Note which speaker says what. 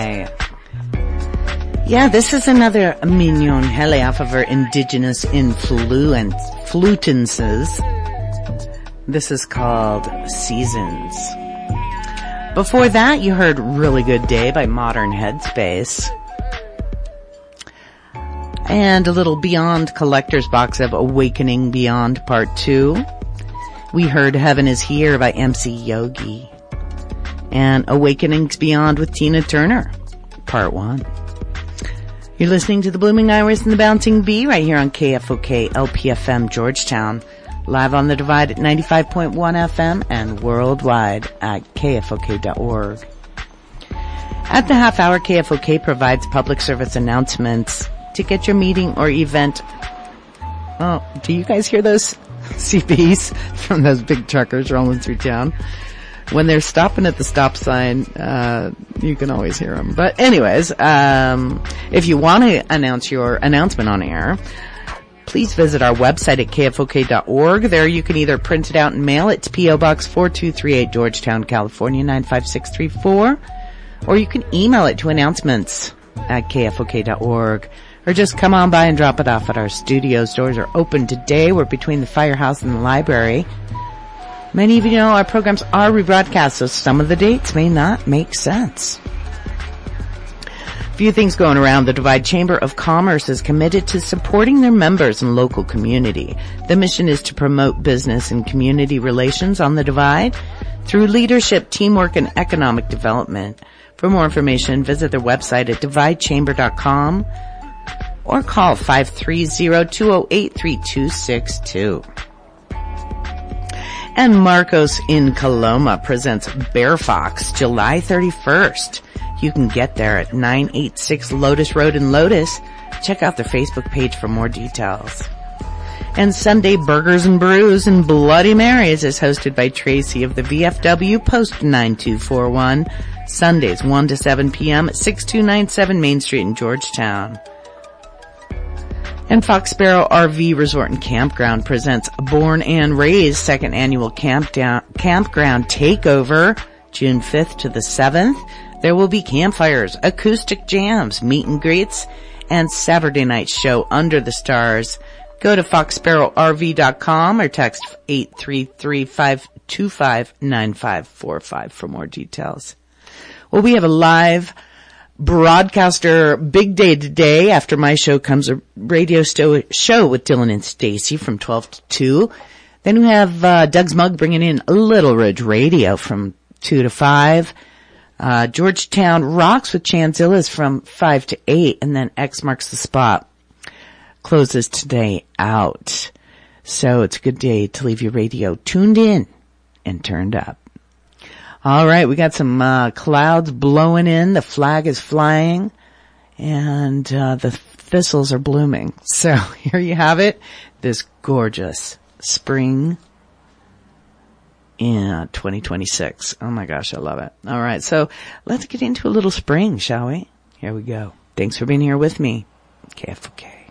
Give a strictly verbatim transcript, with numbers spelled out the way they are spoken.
Speaker 1: Hi. Yeah, this is another mignon hele off of her indigenous influence, flutences. This is called Seasons. Before that, you heard Really Good Day by Modern Headspace. And a little Beyond Collector's Box of Awakening Beyond Part two. We heard Heaven is Here by M C Yogi. And Awakenings Beyond with Tina Turner, Part one. You're listening to the Blooming Iris and the Bouncing Bee right here on K F O K L P F M Georgetown. Live on the Divide at ninety-five point one F M and worldwide at K F O K dot org. At the half hour, K F O K provides public service announcements to get your meeting or event. Oh, do you guys hear those C Bs from those big truckers rolling through town? When they're stopping at the stop sign, uh, you can always hear them. But anyways, um, if you want to announce your announcement on air, please visit our website at K F O K dot org. There you can either print it out and mail it to P O Box four two three eight, Georgetown, California, nine five six three four. Or you can email it to announcements at K F O K dot org. Or just come on by and drop it off at our studios. Doors are open today. We're between the firehouse and the library. Many of you know our programs are rebroadcast, so some of the dates may not make sense. A few things going around. The Divide Chamber of Commerce is committed to supporting their members and local community. The mission is to promote business and community relations on the Divide through leadership, teamwork, and economic development. For more information, visit their website at divide chamber dot com or call five three zero, two zero eight, three two six two. And Marcos in Coloma presents Bear Fox July thirty-first. You can get there at nine eighty-six Lotus Road in Lotus. Check out their Facebook page for more details. And Sunday Burgers and Brews in Bloody Marys is hosted by Tracy of the V F W Post nine two four one. Sundays one to seven p.m. at six two nine seven Main Street in Georgetown. And Fox Sparrow R V Resort and Campground presents Born and Raised second annual campdown, campground takeover, June fifth to the seventh. There will be campfires, acoustic jams, meet and greets, and Saturday night show Under the Stars. Go to fox sparrow r v dot com or text eight three three, five two five, nine five four five for more details. Well, we have a live broadcaster big day today. After my show comes a radio sto- show with Dylan and Stacy from twelve to two. Then we have uh, Doug's Mug bringing in Little Ridge Radio from two to five. Uh, Georgetown Rocks with Chanzillas from five to eight. And then X Marks the Spot closes today out. So it's a good day to leave your radio tuned in and turned up. All right, we got some uh, clouds blowing in. The flag is flying, and uh, the thistles are blooming. So here you have it, this gorgeous spring in twenty twenty-six. Oh my gosh, I love it. All right, so let's get into a little spring, shall we? Here we go. Thanks for being here with me. K F O K.